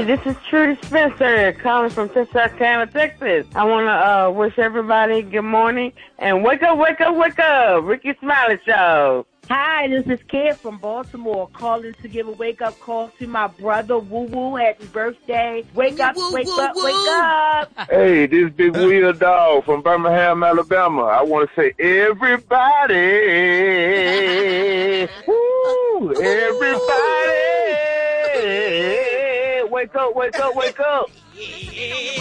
Hey, this is Trudy Spencer calling from Texarkana, Texas. I want to wish everybody good morning and wake up, wake up, wake up. Ricky Smiley Show. Hi, this is Kid from Baltimore calling to give a wake-up call to my brother, Woo Woo. Happy birthday. Wake up, wake up, wake up. Hey, this is Big Wheel Dog from Birmingham, Alabama. I want to say, everybody, woo, everybody, wake up, wake up, wake up.